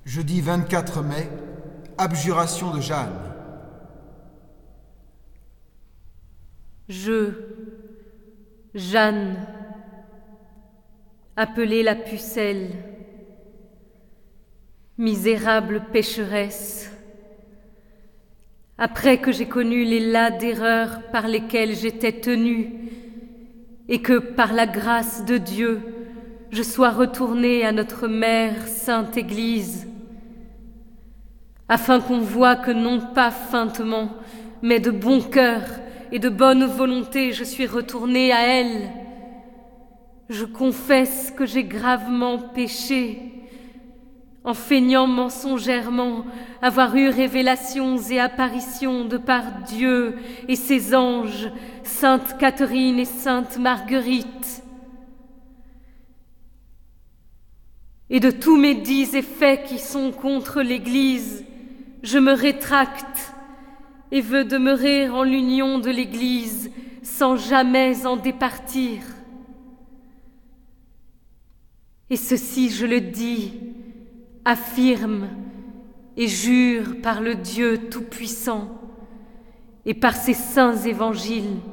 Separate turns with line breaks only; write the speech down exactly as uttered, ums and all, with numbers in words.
Jeudi vingt-quatre mai, abjuration de Jeanne.
Je, Jeanne, appelée la pucelle, misérable pécheresse, après que j'ai connu les las d'erreurs par lesquelles j'étais tenue, et que, par la grâce de Dieu, je sois retournée à notre mère Sainte Église, afin qu'on voie que non pas feintement, mais de bon cœur et de bonne volonté, je suis retournée à elle. Je confesse que j'ai gravement péché, en feignant mensongèrement avoir eu révélations et apparitions de par Dieu et ses anges, Sainte Catherine et Sainte Marguerite. Et de tous mes dits et faits qui sont contre l'Église, je me rétracte et veux demeurer en l'union de l'Église sans jamais en départir. Et ceci, je le dis, affirme et jure par le Dieu Tout-Puissant et par ses saints évangiles